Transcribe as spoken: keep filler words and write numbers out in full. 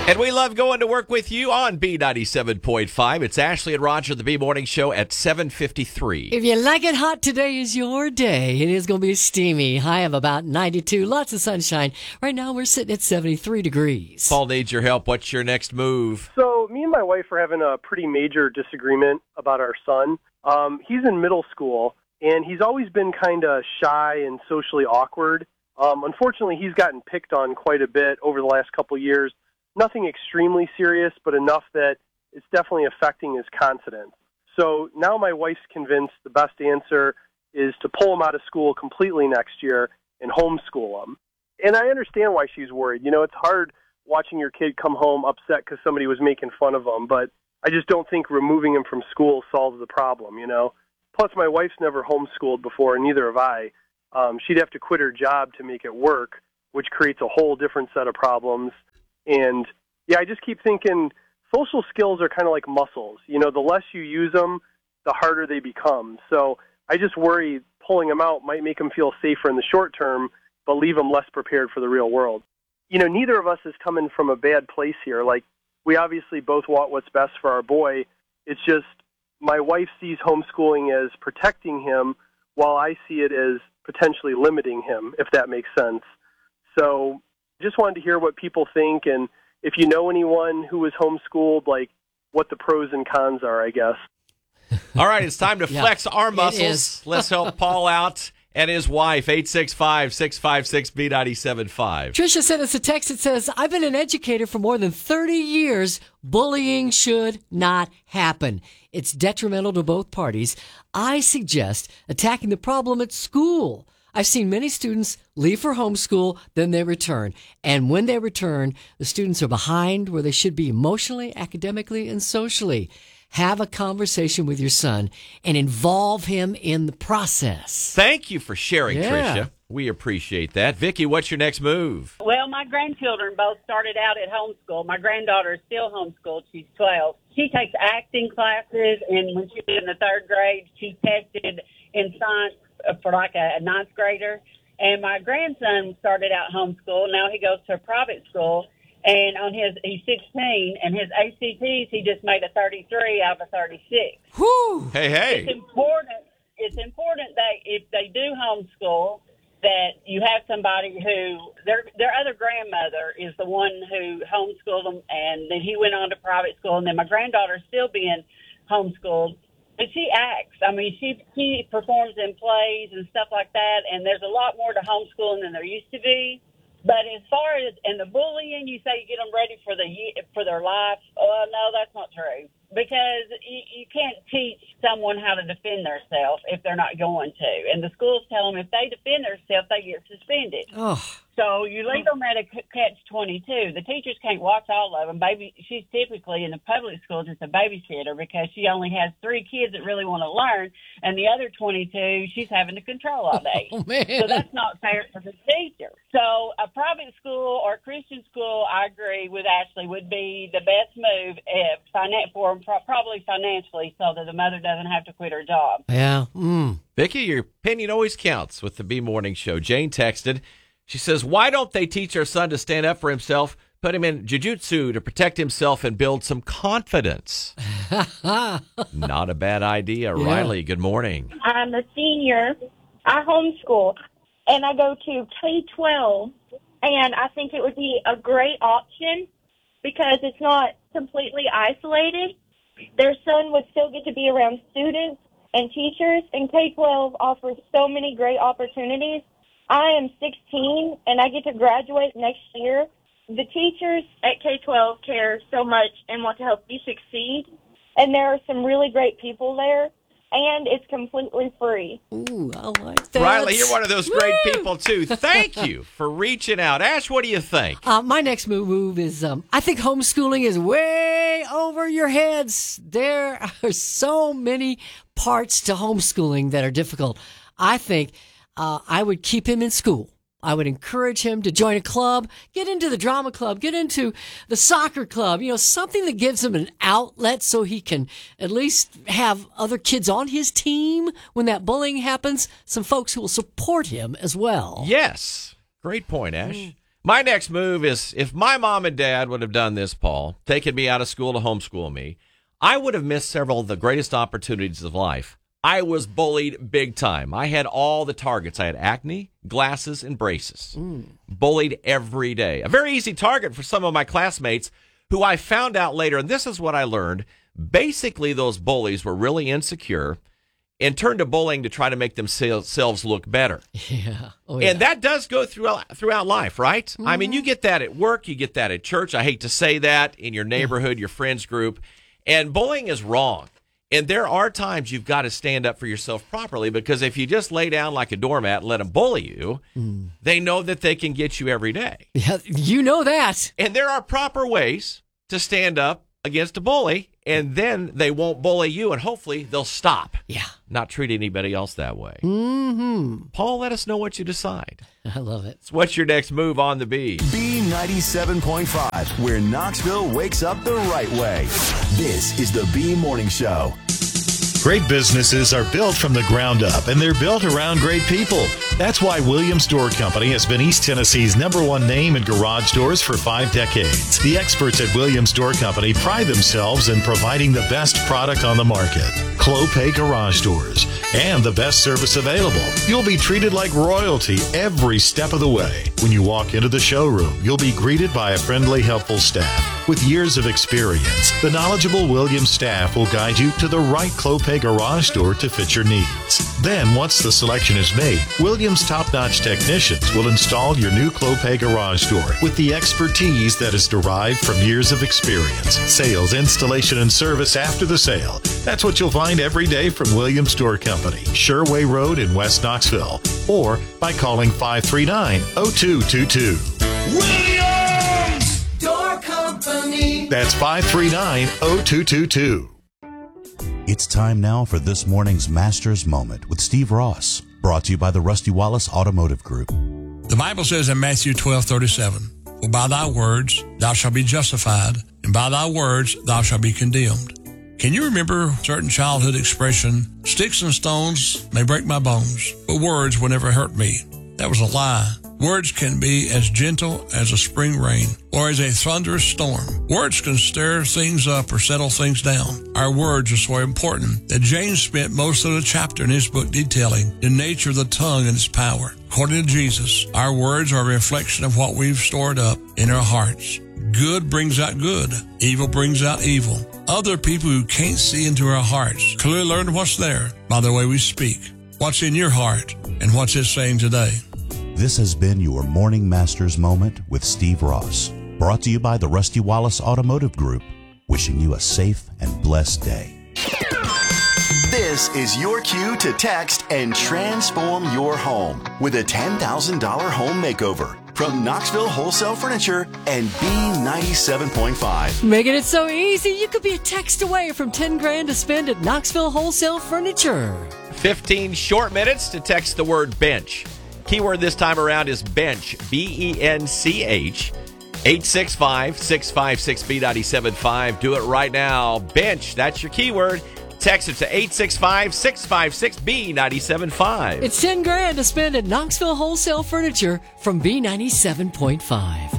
And we love going to work with you on B ninety-seven point five. It's Ashley and Roger, the B Morning Show at seven fifty-three. If you like it hot, today is your day. It is going to be steamy. High of about ninety-two. Lots of sunshine. Right now, we're sitting at seventy-three degrees. Paul needs your help. What's your next move? So me and my wife are having a pretty major disagreement about our son. Um, he's in middle school, and he's always been kind of shy and socially awkward. Um, unfortunately, he's gotten picked on quite a bit over the last couple of years. Nothing extremely serious, but enough that it's definitely affecting his confidence. So now my wife's convinced the best answer is to pull him out of school completely next year and homeschool him. And I understand why she's worried. You know, it's hard watching your kid come home upset because somebody was making fun of him, but I just don't think removing him from school solves the problem, you know. Plus, my wife's never homeschooled before, and neither have I. Um, she'd have to quit her job to make it work, which creates a whole different set of problems. And, yeah, I just keep thinking social skills are kind of like muscles. You know, the less you use them, the harder they become. So I just worry pulling them out might make them feel safer in the short term, but leave them less prepared for the real world. You know, neither of us is coming from a bad place here. Like, we obviously both want what's best for our boy. It's just my wife sees homeschooling as protecting him while I see it as potentially limiting him, if that makes sense. So just wanted to hear what people think, and if you know anyone who was homeschooled, like what the pros and cons are, I guess. All right, it's time to Yeah, flex our it muscles. is. Let's help Paul out and his wife, eight six five, six five six, B nine seven five. Tricia sent us a text that says, I've been an educator for more than thirty years. Bullying should not happen. It's detrimental to both parties. I suggest attacking the problem at school. I've seen many students leave for homeschool, then they return. And when they return, the students are behind where they should be emotionally, academically, and socially. Have a conversation with your son and involve him in the process. Thank you for sharing, Yeah. Tricia. We appreciate that. Vicky, what's your next move? Well, my grandchildren both started out at homeschool. My granddaughter is still homeschooled. She's twelve. She takes acting classes, and when she was in the third grade, she tested in science for like a, a ninth grader. And my grandson started out homeschool. Now he goes to a private school. And on his, he's sixteen, and his A C Ts, he just made a thirty-three out of a thirty-six. Whew. Hey, hey. It's important. It's important that if they do homeschool, that you have somebody who their their other grandmother is the one who homeschooled them, and then he went on to private school, and then my granddaughter's still being homeschooled. But she acts. I mean, she she performs in plays and stuff like that, and there's a lot more to homeschooling than there used to be. But as far as, and the bullying, you say you get them ready for the for their life. Oh, no, that's not true. Because you, you can't teach someone how to defend themselves if they're not going to. And the schools tell them if they defend themselves, they get suspended. Oh. So you leave them at a catch twenty-two. The teachers can't watch all of them. Baby, she's typically in the public school just a babysitter because she only has three kids that really want to learn, and the other twenty-two she's having to control all day. Oh, man. So that's not fair for the teacher. So a private school or a Christian school, I agree with Ashley, would be the best move if finan- for probably financially, so that the mother doesn't have to quit her job. Yeah. Mm. Vicky, your opinion always counts with the B Morning Show. Jane texted. She says, why don't they teach our son to stand up for himself, put him in jiu-jitsu to protect himself and build some confidence? Not a bad idea. Yeah. Riley, good morning. I'm a senior. I homeschool, and I go to K twelve, and I think it would be a great option because it's not completely isolated. Their son would still get to be around students and teachers, and K twelve offers so many great opportunities. I am sixteen, and I get to graduate next year. The teachers at K twelve care so much and want to help you succeed, and there are some really great people there, and it's completely free. Ooh, I like that. Riley, you're one of those great Woo! people, too. Thank you for reaching out. Ash, what do you think? Uh, my next move, move is um, I think homeschooling is way over your heads. There are so many parts to homeschooling that are difficult. I think uh, I would keep him in school. I would encourage him to join a club, get into the drama club, get into the soccer club, you know, something that gives him an outlet so he can at least have other kids on his team when that bullying happens, some folks who will support him as well. Yes. Great point, Ash. My next move is if my mom and dad would have done this, Paul, taken me out of school to homeschool me, I would have missed several of the greatest opportunities of life. I was bullied big time. I had all the targets. I had acne, glasses, and braces. Mm. Bullied every day. A very easy target for some of my classmates who I found out later, and this is what I learned, basically those bullies were really insecure and turned to bullying to try to make themselves look better. Yeah. Oh, yeah. And that does go throughout, throughout life, right? Mm-hmm. I mean, you get that at work, you get that at church. I hate to say that, in your neighborhood, your friends group. And bullying is wrong. And there are times you've got to stand up for yourself properly, because if you just lay down like a doormat and let them bully you, mm. they know that they can get you every day. Yeah, you know that. And there are proper ways to stand up against a bully, and then they won't bully you, and hopefully they'll stop. Yeah. Not treat anybody else that way. Mm-hmm. Paul, let us know what you decide. I love it. So what's your next move on the B? B ninety-seven point five, where Knoxville wakes up the right way. This is the B Morning Show. Great businesses are built from the ground up, and they're built around great people. That's why Williams Door Company has been East Tennessee's number one name in garage doors for five decades. The experts at Williams Door Company pride themselves in providing the best product on the market, Clopay Garage Doors, and the best service available. You'll be treated like royalty every step of the way. When you walk into the showroom, you'll be greeted by a friendly, helpful staff. With years of experience, the knowledgeable Williams staff will guide you to the right Clopay garage door to fit your needs. Then, once the selection is made, Williams top-notch technicians will install your new Clopay garage door with the expertise that is derived from years of experience, sales, installation, and service after the sale. That's what you'll find every day from Williams Door Company, Sherway Road in West Knoxville, or by calling five three nine, oh two two two. Williams Door Company. That's five three nine, oh two two two. It's time now for this morning's Master's Moment with Steve Ross, brought to you by the Rusty Wallace Automotive Group. The Bible says in Matthew twelve thirty-seven, "For by thy words thou shalt be justified, and by thy words thou shalt be condemned." Can you remember a certain childhood expression, "Sticks and stones may break my bones, but words will never hurt me"? That was a lie. Words can be as gentle as a spring rain or as a thunderous storm. Words can stir things up or settle things down. Our words are so important that James spent most of the chapter in his book detailing the nature of the tongue and its power. According to Jesus, our words are a reflection of what we've stored up in our hearts. Good brings out good. Evil brings out evil. Other people who can't see into our hearts clearly learn what's there by the way we speak. What's in your heart and what's it saying today? This has been your Morning Master's Moment with Steve Ross, brought to you by the Rusty Wallace Automotive Group, wishing you a safe and blessed day. This is your cue to text and transform your home with a ten thousand dollars home makeover from Knoxville Wholesale Furniture and B ninety-seven point five. Making it so easy, you could be a text away from ten grand to spend at Knoxville Wholesale Furniture. fifteen short minutes to text the word bench. Keyword this time around is bench, B E N C H, eight six five, six five six, B nine seven five. Do it right now. Bench, that's your keyword. Text it to eight six five, six five six, B nine seven five. It's ten grand to spend at Knoxville Wholesale Furniture from B ninety-seven point five.